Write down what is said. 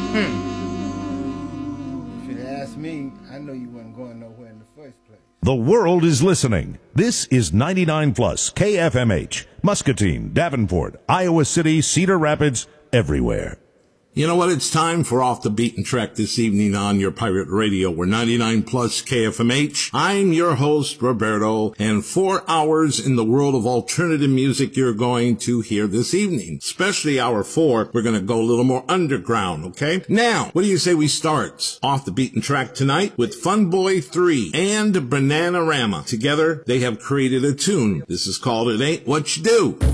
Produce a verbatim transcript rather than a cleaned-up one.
If you'd asked me, I know you wasn't going nowhere in the first place. The world is listening. This is ninety-nine plus K F M H, Muscatine, Davenport, Iowa City, Cedar Rapids, everywhere. You know what? It's time for Off the Beaten Track this evening on your pirate radio. We're ninety-nine plus K F M H. I'm your host, Roberto, and four hours in the world of alternative music you're going to hear this evening. Especially hour four, we're going to go a little more underground, okay? Now, what do you say we start Off the Beaten Track tonight with Fun Boy three and Bananarama. Together, they have created a tune. This is called It Ain't What You Do.